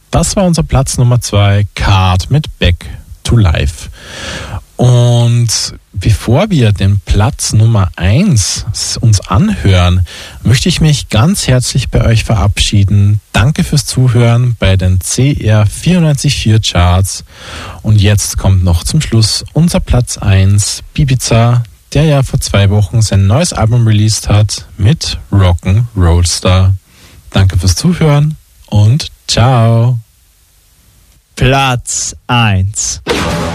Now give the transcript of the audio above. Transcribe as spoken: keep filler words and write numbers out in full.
Das war unser Platz Nummer zwei, Card mit Back to Life. Und bevor wir den Platz Nummer eins uns anhören, möchte ich mich ganz herzlich bei euch verabschieden. Danke fürs Zuhören bei den C R vierundneunzig Komma vier Charts. Und jetzt kommt noch zum Schluss unser Platz eins, Ibiza, der ja vor zwei Wochen sein neues Album released hat mit Rock'n'Roll Star. Danke fürs Zuhören und ciao. Platz eins.